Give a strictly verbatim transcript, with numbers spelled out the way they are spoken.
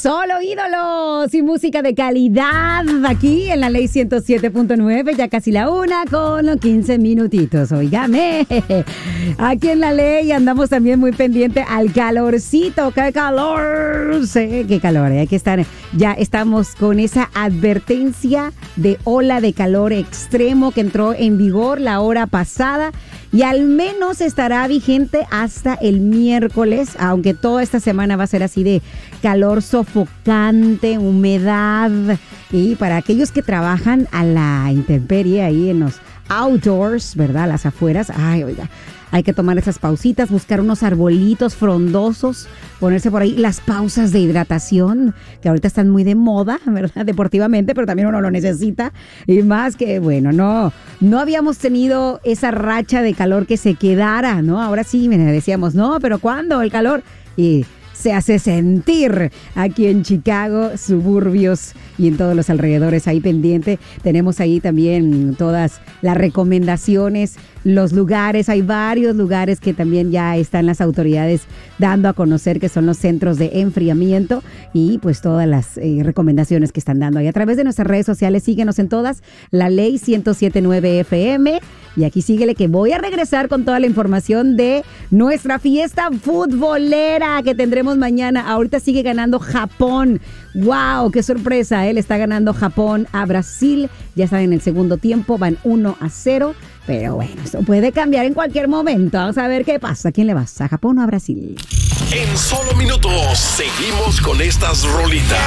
Solo ídolos y música de calidad aquí en la Ley ciento siete punto nueve, ya casi la una con quince minutitos. Óigame, aquí en la Ley andamos también muy pendiente al calorcito. ¡Qué calor! Sí, qué calor. Hay que estar, ya estamos con esa advertencia de ola de calor extremo que entró en vigor la hora pasada. Y al menos estará vigente hasta el miércoles, aunque toda esta semana va a ser así de calor sofocante, humedad. Y para aquellos que trabajan a la intemperie ahí en los outdoors, ¿verdad? Las afueras. Ay, oiga, hay que tomar esas pausitas, buscar unos arbolitos frondosos, ponerse por ahí las pausas de hidratación, que ahorita están muy de moda, ¿verdad? Deportivamente, pero también uno lo necesita. Y más que, bueno, no, no habíamos tenido esa racha de calor que se quedara, ¿no? Ahora sí, mira, decíamos, no, pero ¿cuándo el calor? Y se hace sentir aquí en Chicago, suburbios y en todos los alrededores ahí pendiente. Tenemos ahí también todas las recomendaciones, los lugares. Hay varios lugares que también ya están las autoridades dando a conocer que son los centros de enfriamiento y pues todas las eh, recomendaciones que están dando ahí a través de nuestras redes sociales. Síguenos en todas, la Ley ciento siete punto nueve F M. Y aquí síguele que voy a regresar con toda la información de nuestra fiesta futbolera que tendremos mañana. Ahorita sigue ganando Japón. ¡Wow! ¡Qué sorpresa! Él está ganando Japón a Brasil. Ya están en el segundo tiempo, van uno a cero. Pero bueno, esto puede cambiar en cualquier momento. Vamos a ver qué pasa. ¿A quién le vas? ¿A Japón o a Brasil? En solo minutos seguimos con estas rolitas.